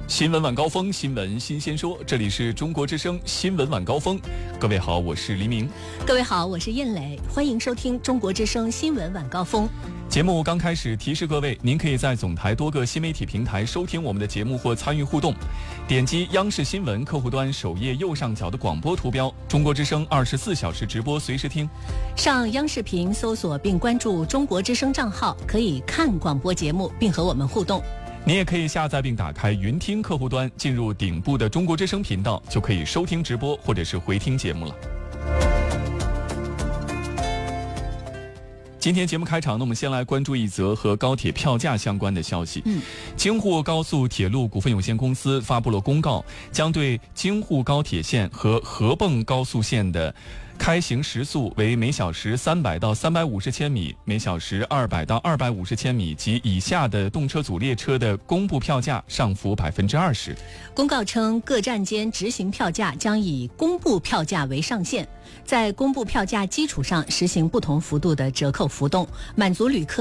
新闻晚高峰，新闻新鲜说，这里是中国之声新闻晚高峰。各位好，我是黎明。 各位好，我是燕磊，欢迎收听中国之声新闻晚高峰。 节目刚开始，提示各位，您可以在总台多个新媒体平台收听我们的节目或参与互动。点击央视新闻客户端首页右上角的广播图标，中国之声24小时直播，随时听。 上央视频搜索并关注中国之声账号，可以看广播节目并和我们互动。 你也可以下载并打开云听客户端，进入顶部的中国之声频道，就可以收听直播或者是回听节目了。今天节目开场呢，我们先来关注一则和高铁票价相关的消息。京沪高速铁路股份有限公司发布了公告，将对京沪高铁线和合泵高速线的开行时速为每小时300到350千米，每小时200到250千米及以下的动车组列车的公布票价上浮20%。 公告称，各站间执行票价将以公布票价为上限，在公布票价基础上实行不同幅度的折扣浮动，满足旅客